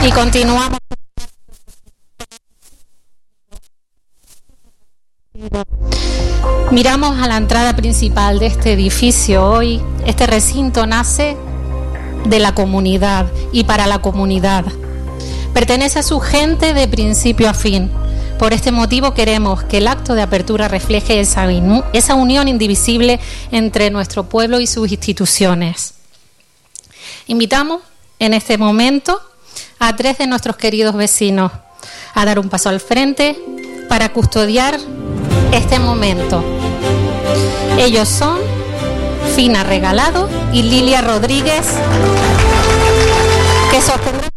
Y continuamos. Miramos a la entrada principal de este edificio hoy. Este recinto nace de la comunidad y para la comunidad. Pertenece a su gente de principio a fin. Por este motivo queremos que el acto de apertura refleje esa unión indivisible entre nuestro pueblo y sus instituciones. Invitamos en este momento a 3 de nuestros queridos vecinos a dar un paso al frente para custodiar este momento. Ellos son Fina Regalado y Lilia Rodríguez, que sostendrán